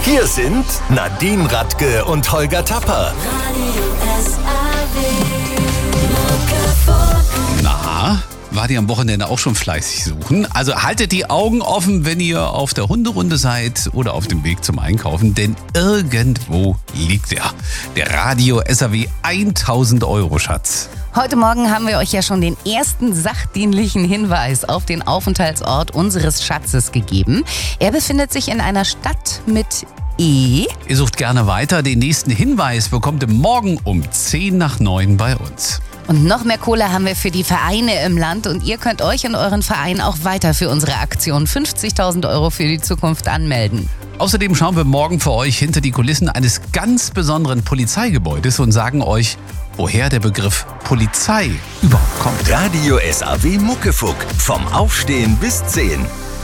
Hier sind Nadine Radke und Holger Tapper. Na, wart ihr am Wochenende auch schon fleißig suchen? Also haltet die Augen offen, wenn ihr auf der Hunderunde seid oder auf dem Weg zum Einkaufen, denn irgendwo liegt er. Der Radio SAW 1000 Euro Schatz. Heute Morgen haben wir euch ja schon den ersten sachdienlichen Hinweis auf den Aufenthaltsort unseres Schatzes gegeben. Er befindet sich in einer Stadt mit E. Ihr sucht gerne weiter. Den nächsten Hinweis bekommt ihr morgen um 8:50 bei uns. Und noch mehr Kohle haben wir für die Vereine im Land und ihr könnt euch und euren Verein auch weiter für unsere Aktion 50.000 Euro für die Zukunft anmelden. Außerdem schauen wir morgen für euch hinter die Kulissen eines ganz besonderen Polizeigebäudes und sagen euch, woher der Begriff Polizei überhaupt kommt. Radio SAW Muckefuck. Vom Aufstehen bis 10.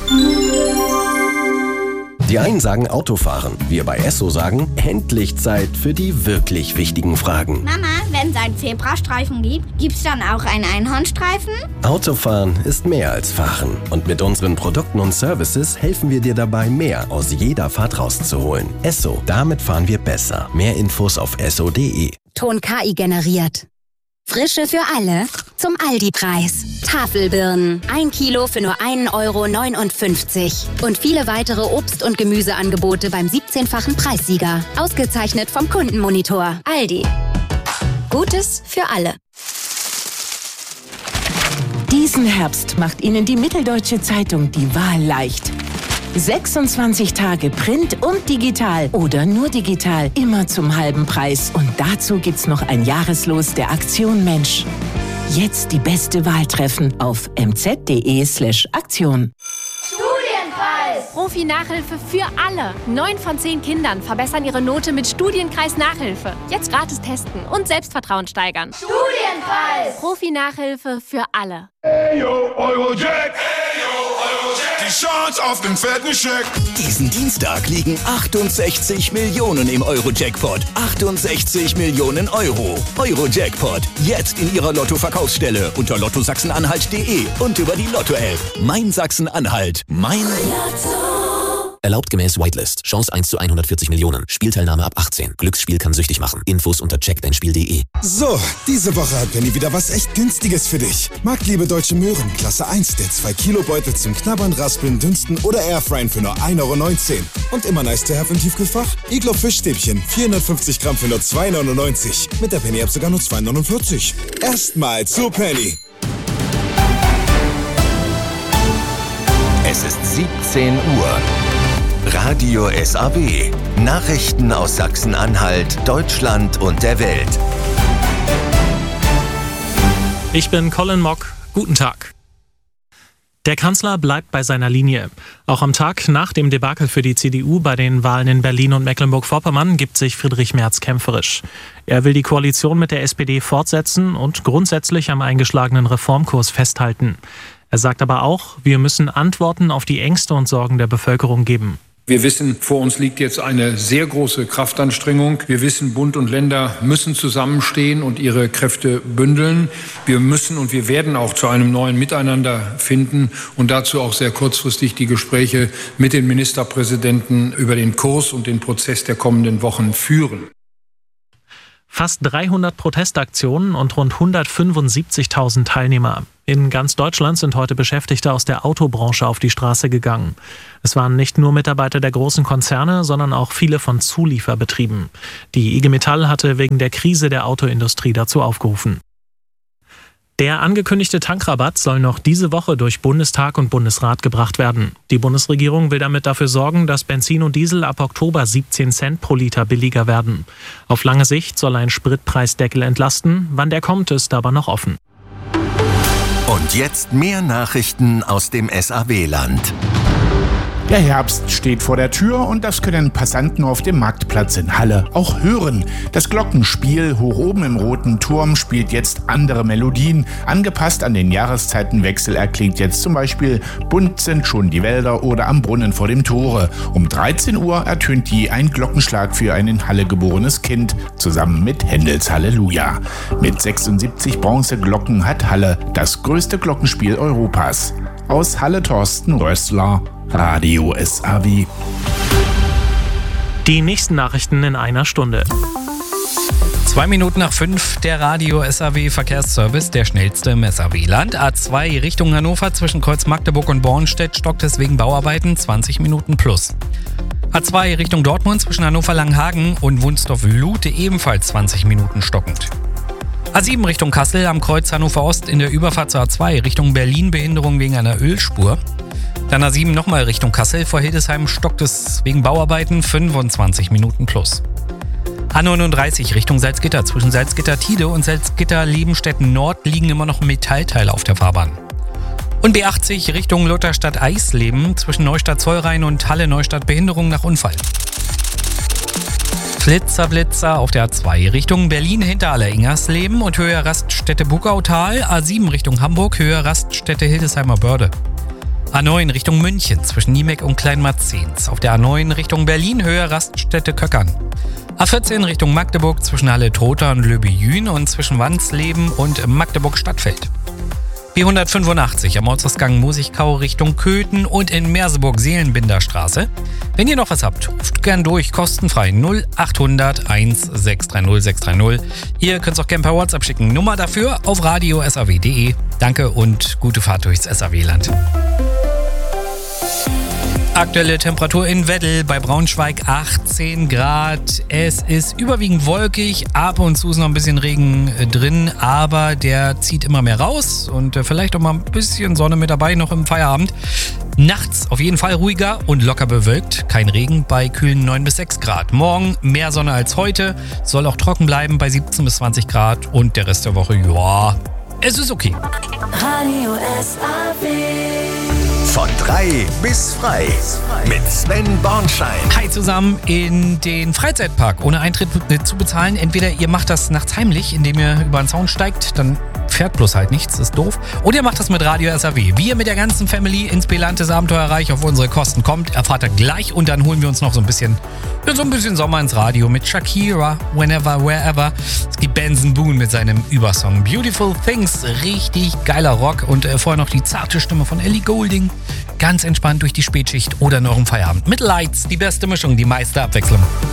Die einen sagen Autofahren. Wir bei Esso sagen, endlich Zeit für die wirklich wichtigen Fragen. Mama, wenn es einen Zebrastreifen gibt, gibt's dann auch einen Einhornstreifen? Autofahren ist mehr als Fahren. Und mit unseren Produkten und Services helfen wir dir dabei, mehr aus jeder Fahrt rauszuholen. Esso, damit fahren wir besser. Mehr Infos auf esso.de. Ton KI generiert. Frische für alle zum Aldi-Preis. Tafelbirnen, 1 Kilo für nur 1,59 € und viele weitere Obst- und Gemüseangebote beim 17-fachen Preissieger. Ausgezeichnet vom Kundenmonitor. Aldi. Gutes für alle. Diesen Herbst macht Ihnen die Mitteldeutsche Zeitung die Wahl leicht. 26 Tage Print und digital oder nur digital, immer zum halben Preis. Und dazu gibt's noch ein Jahreslos der Aktion Mensch. Jetzt die beste Wahl treffen auf mz.de/Aktion. Studienkreis! Profi-Nachhilfe für alle. 9 von 10 Kindern verbessern ihre Note mit Studienkreis Nachhilfe. Jetzt gratis testen und Selbstvertrauen steigern. Studienkreis! Profi-Nachhilfe für alle. Hey yo, Eurojack! Die Chance auf den fetten Scheck. Diesen Dienstag liegen 68 Millionen im Euro-Jackpot. 68 Millionen Euro. Euro-Jackpot. Jetzt in Ihrer Lotto-Verkaufsstelle unter lottosachsen-anhalt.de und über die Lotto-App. Mein Sachsen-Anhalt. Mein Lotto. Erlaubt gemäß Whitelist. Chance 1 zu 140 Millionen. Spielteilnahme ab 18. Glücksspiel kann süchtig machen. Infos unter checkdeinspiel.de. So, diese Woche hat Penny wieder was echt Günstiges für dich. Marktliebe Deutsche Möhren, Klasse 1, der 2-Kilo-Beutel zum Knabbern, Raspeln, Dünsten oder Airfryen für nur 1,19 €. Und immer nice to have im Tiefkühlfach? Iglo Fischstäbchen, 450 Gramm für nur 2,99 €. Mit der Penny-App sogar nur 2,49 €. Erstmal zu Penny. Es ist 17 Uhr. Radio SAW. Nachrichten aus Sachsen-Anhalt, Deutschland und der Welt. Ich bin Colin Mock. Guten Tag. Der Kanzler bleibt bei seiner Linie. Auch am Tag nach dem Debakel für die CDU bei den Wahlen in Berlin und Mecklenburg-Vorpommern gibt sich Friedrich Merz kämpferisch. Er will die Koalition mit der SPD fortsetzen und grundsätzlich am eingeschlagenen Reformkurs festhalten. Er sagt aber auch, wir müssen Antworten auf die Ängste und Sorgen der Bevölkerung geben. Wir wissen, vor uns liegt jetzt eine sehr große Kraftanstrengung. Wir wissen, Bund und Länder müssen zusammenstehen und ihre Kräfte bündeln. Wir müssen und wir werden auch zu einem neuen Miteinander finden und dazu auch sehr kurzfristig die Gespräche mit den Ministerpräsidenten über den Kurs und den Prozess der kommenden Wochen führen. Fast 300 Protestaktionen und rund 175.000 Teilnehmer. In ganz Deutschland sind heute Beschäftigte aus der Autobranche auf die Straße gegangen. Es waren nicht nur Mitarbeiter der großen Konzerne, sondern auch viele von Zulieferbetrieben. Die IG Metall hatte wegen der Krise der Autoindustrie dazu aufgerufen. Der angekündigte Tankrabatt soll noch diese Woche durch Bundestag und Bundesrat gebracht werden. Die Bundesregierung will damit dafür sorgen, dass Benzin und Diesel ab Oktober 17 Cent pro Liter billiger werden. Auf lange Sicht soll ein Spritpreisdeckel entlasten. Wann der kommt, ist aber noch offen. Und jetzt mehr Nachrichten aus dem SAW-Land. Der Herbst steht vor der Tür und das können Passanten auf dem Marktplatz in Halle auch hören. Das Glockenspiel hoch oben im Roten Turm spielt jetzt andere Melodien. Angepasst an den Jahreszeitenwechsel erklingt jetzt zum Beispiel Bunt sind schon die Wälder oder Am Brunnen vor dem Tore. Um 13 Uhr ertönt je ein Glockenschlag für ein in Halle geborenes Kind, zusammen mit Händels Halleluja. Mit 76 Bronzeglocken hat Halle das größte Glockenspiel Europas. Aus Halle Thorsten Rössler, Radio SAW. Die nächsten Nachrichten in einer Stunde. 2 Minuten nach 5, der Radio SAW Verkehrsservice, der schnellste im SAW-Land. A2 Richtung Hannover zwischen Kreuz Magdeburg und Bornstedt stockt es wegen Bauarbeiten 20 Minuten plus. A2 Richtung Dortmund zwischen Hannover-Langhagen und Wunsdorf-Lute ebenfalls 20 Minuten stockend. A7 Richtung Kassel am Kreuz Hannover Ost in der Überfahrt zur A2 Richtung Berlin Behinderung wegen einer Ölspur. Dann A7 nochmal Richtung Kassel, vor Hildesheim stockt es wegen Bauarbeiten 25 Minuten plus. A39 Richtung Salzgitter zwischen Salzgitter-Tide und Salzgitter-Lebenstetten Nord liegen immer noch Metallteile auf der Fahrbahn. Und B80 Richtung Lutherstadt-Eisleben zwischen Neustadt-Zollrhein und Halle-Neustadt Behinderung nach Unfall. Blitzer auf der A2 Richtung Berlin hinter Aller-Ingersleben und Höhe Raststätte Bugautal. A7 Richtung Hamburg, Höhe Raststätte Hildesheimer Börde. A9 Richtung München zwischen Niemeck und Kleinmarzens. Auf der A9 Richtung Berlin, Höhe Raststätte Köckern. A14 Richtung Magdeburg zwischen Halle-Trotha und Löbejün und zwischen Wansleben und Magdeburg-Stadtfeld. B185 am Ortsausgang Musigkau Richtung Köthen und in Merseburg-Seelenbinderstraße. Wenn ihr noch was habt, ruft gern durch, kostenfrei 0800 1630 630. Ihr könnt es auch gern per WhatsApp schicken. Nummer dafür auf radio.saw.de. Danke und gute Fahrt durchs SAW-Land. Aktuelle Temperatur in Weddel bei Braunschweig 18 Grad. Es ist überwiegend wolkig, ab und zu ist noch ein bisschen Regen drin, aber der zieht immer mehr raus und vielleicht auch mal ein bisschen Sonne mit dabei noch im Feierabend. Nachts auf jeden Fall ruhiger und locker bewölkt, kein Regen bei kühlen 9 bis 6 Grad. Morgen mehr Sonne als heute, soll auch trocken bleiben bei 17 bis 20 Grad und der Rest der Woche, ja, es ist okay. Radio SAW. Von 3 bis frei mit Sven Bornschein. Hi zusammen in den Freizeitpark ohne Eintritt zu bezahlen. Entweder ihr macht das nachts heimlich, indem ihr über den Zaun steigt, dann fährt bloß halt nichts, ist doof. Oder ihr macht das mit Radio SAW. Wie ihr mit der ganzen Family ins Belantes Abenteuerreich auf unsere Kosten kommt, erfahrt ihr gleich und dann holen wir uns noch so ein bisschen Sommer ins Radio mit Shakira, Whenever, Wherever. Es gibt Benson Boone mit seinem Übersong Beautiful Things, richtig geiler Rock und vorher noch die zarte Stimme von Ellie Goulding. Ganz entspannt durch die Spätschicht oder in eurem Feierabend. Mit Lights, die beste Mischung, die meiste Abwechslung.